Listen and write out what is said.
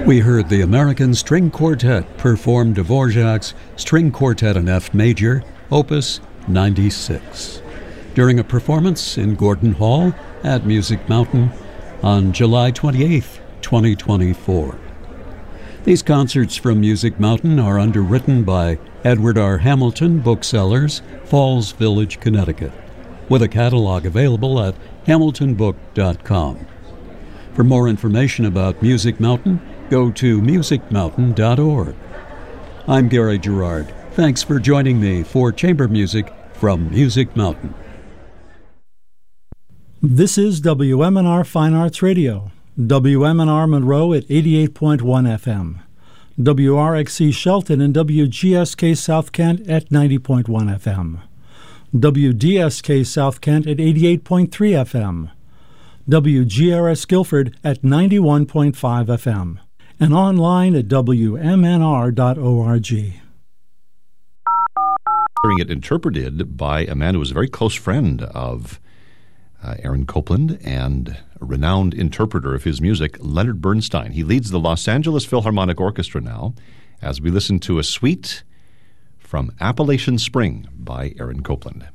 We heard the American String Quartet perform Dvorak's String Quartet in F Major, Opus 96, during a performance in Gordon Hall at Music Mountain on July 28, 2024. These concerts from Music Mountain are underwritten by Edward R. Hamilton Booksellers, Falls Village, Connecticut, with a catalog available at hamiltonbook.com. For more information about Music Mountain, go to musicmountain.org. I'm Gary Gerard. Thanks for joining me for Chamber Music from Music Mountain. This is WMNR Fine Arts Radio, WMNR Monroe at 88.1 FM, WRXC Shelton and WGSK South Kent at 90.1 FM, WDSK South Kent at 88.3 FM, WGRS Guilford at 91.5 FM, and online at WMNR.org. Hearing it interpreted by a man who was a very close friend of Aaron Copland and a renowned interpreter of his music, Leonard Bernstein. He leads the Los Angeles Philharmonic Orchestra now as we listen to a suite from Appalachian Spring by Aaron Copland.